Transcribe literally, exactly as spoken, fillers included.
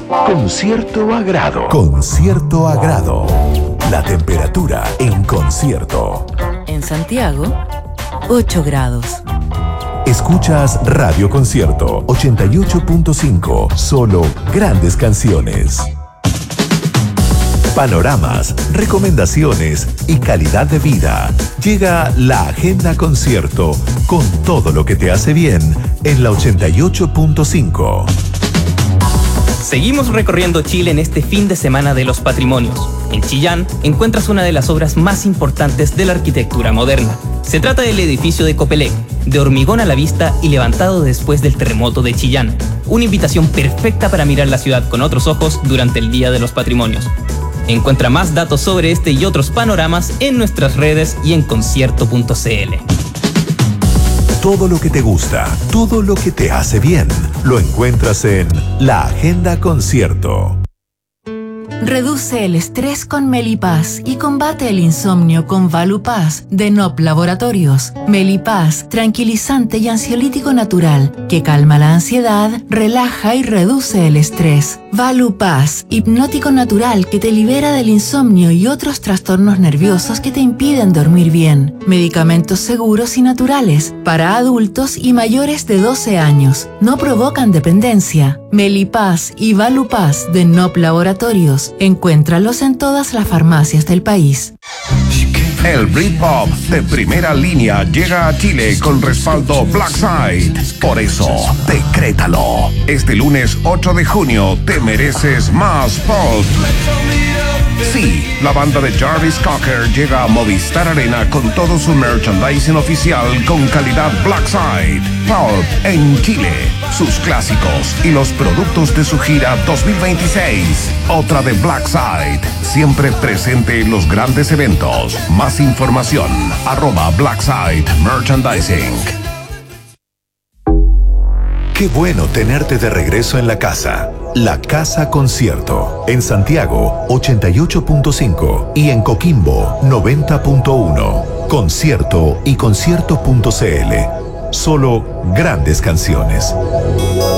Con cierto agrado. Con cierto agrado. La temperatura en concierto. En Santiago, ocho grados. Escuchas Radio Concierto ochenta y ocho punto cinco. Solo grandes canciones. Panoramas, recomendaciones y calidad de vida. Llega la Agenda Concierto con todo lo que te hace bien en la ochenta y ocho punto cinco. Seguimos recorriendo Chile en este fin de semana de los patrimonios. En Chillán encuentras una de las obras más importantes de la arquitectura moderna. Se trata del edificio de Copelec, de hormigón a la vista y levantado después del terremoto de Chillán. Una invitación perfecta para mirar la ciudad con otros ojos durante el Día de los Patrimonios. Encuentra más datos sobre este y otros panoramas en nuestras redes y en concierto punto c l. Todo lo que te gusta, todo lo que te hace bien, lo encuentras en La Agenda Concierto. Reduce el estrés con Melipaz y combate el insomnio con Valupaz de N O P Laboratorios. Melipaz, tranquilizante y ansiolítico natural, que calma la ansiedad, relaja y reduce el estrés. Valupaz, hipnótico natural que te libera del insomnio y otros trastornos nerviosos que te impiden dormir bien. Medicamentos seguros y naturales, para adultos y mayores de doce años. No provocan dependencia. Melipaz y Valupaz de N O P Laboratorios. Encuéntralos en todas las farmacias del país. El Britpop de primera línea llega a Chile con respaldo Blackside. Por eso, decrétalo. Este lunes ocho de junio te mereces más pop. Sí, la banda de Jarvis Cocker llega a Movistar Arena con todo su merchandising oficial con calidad Blackside. Pulp en Chile, sus clásicos y los productos de su gira dos mil veintiséis. Otra de Blackside, siempre presente en los grandes eventos. Más información, arroba Blackside Merchandising. Qué bueno tenerte de regreso en la casa. La Casa Concierto. En Santiago, ochenta y ocho punto cinco. Y en Coquimbo, noventa punto uno. Concierto y concierto punto c l. Solo grandes canciones.